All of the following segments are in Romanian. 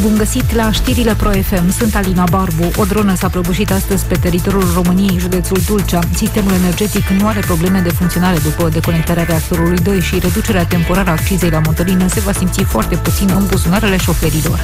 Bun găsit la știrile Pro FM, sunt Alina Barbu. O dronă s-a prăbușit astăzi pe teritoriul României, județul Tulcea. Sistemul energetic nu are probleme de funcționare după deconectarea reactorului 2 și reducerea temporară a accizei la motorină se va simți foarte puțin în buzunarele șoferilor.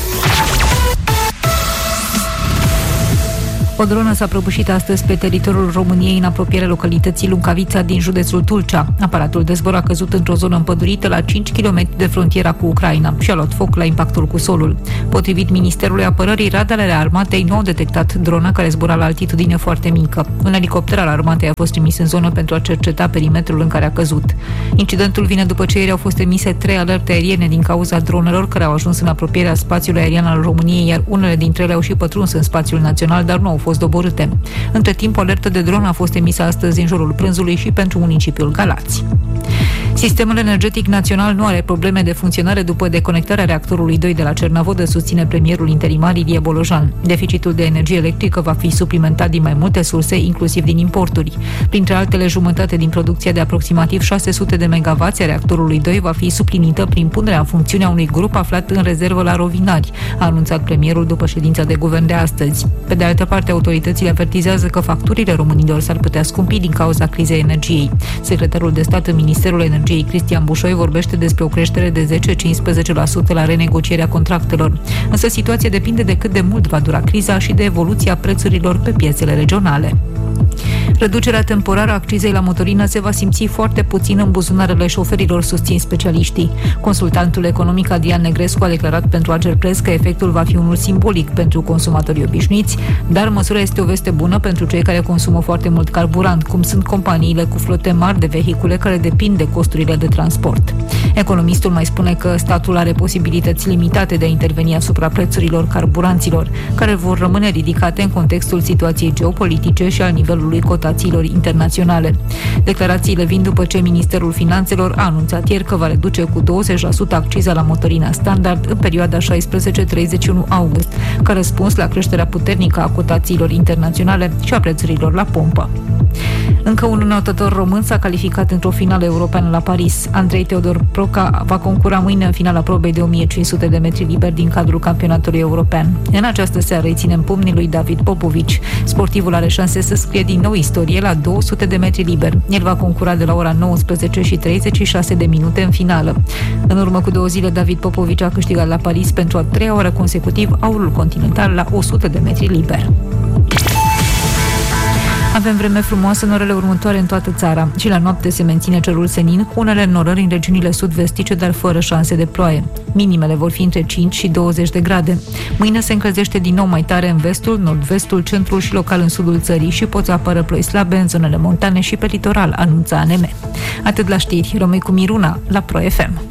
O dronă s-a prăbușit astăzi pe teritoriul României în apropierea localității Luncavița din județul Tulcea. Aparatul de zbor a căzut într-o zonă împădurită la 5 km de frontiera cu Ucraina și a luat foc la impactul cu solul. Potrivit Ministerului Apărării, radarele armatei nu au detectat drona care zbura la altitudine foarte mică. Un elicopter al armatei a fost trimis în zonă pentru a cerceta perimetrul în care a căzut. Incidentul vine după ce ieri au fost emise 3 alerte aeriene din cauza dronelor care au ajuns în apropierea spațiului aerian al României, iar unele dintre ele au și pătruns în spațiul național, dar nu au fost doborâte. Între timp, o alertă de dron a fost emisă astăzi în jurul prânzului și pentru municipiul Galați. Sistemul energetic național nu are probleme de funcționare după deconectarea reactorului 2 de la Cernavodă, susține premierul interimar Ilie Bolojan. Deficitul de energie electrică va fi suplimentat din mai multe surse, inclusiv din importuri. Printre altele, jumătate din producția de aproximativ 600 de megawatts a reactorului 2 va fi suplinită prin punerea în funcțiune a unui grup aflat în rezervă la Rovinari, a anunțat premierul după ședința de guvern de astăzi. Pe de altă parte, autoritățile avertizează că facturile românilor s-ar putea scumpi din cauza crizei energiei. Secretarul de stat în Ministerul Energiei, Cristian Bușoi, vorbește despre o creștere de 10-15% la renegocierea contractelor. Însă situația depinde de cât de mult va dura criza și de evoluția prețurilor pe piețele regionale. Reducerea temporară a accizei la motorină se va simți foarte puțin în buzunarele șoferilor, susțin specialiștii. Consultantul economic Adrian Negrescu a declarat pentru Agerpres că efectul va fi unul simbolic pentru consumatorii obișnuiți, dar măsura este o veste bună pentru cei care consumă foarte mult carburant, cum sunt companiile cu flote mari de vehicule care depind de costurile de transport. Economistul mai spune că statul are posibilități limitate de a interveni asupra prețurilor carburanților, care vor rămâne ridicate în contextul situației geopolitice și al nivelului cotațiilor internaționale. Declarațiile vin după ce Ministerul Finanțelor a anunțat ieri că va reduce cu 20% acciza la motorina standard în perioada 16-31 august, ca răspuns la creșterea puternică a cotațiilor internaționale și a prețurilor la pompă. Încă un înotător român s-a calificat într-o finală europeană la Paris. Andrei Teodor Proca va concura mâine în finala probei de 1500 de metri liberi din cadrul campionatului european. În această seară îi ținem pumnii lui David Popovici. Sportivul are șanse să scrie din nou istorie la 200 de metri liberi. El va concura de la ora 19:36 în finală. În urmă cu 2 zile, David Popovici a câștigat la Paris pentru a 3-a oară consecutiv aurul continental la 100 de metri liber. Avem vreme frumoasă în orele următoare în toată țara și la noapte se menține cerul senin cu unele înnorări în regiunile sud-vestice, dar fără șanse de ploaie. Minimele vor fi între 5 și 20 de grade. Mâine se încălzește din nou mai tare în vestul, nord-vestul, centrul și local în sudul țării și pot să apară ploi slabe în zonele montane și pe litoral, anunța ANM. Atât la știri, rămâi cu Miruna la Pro FM.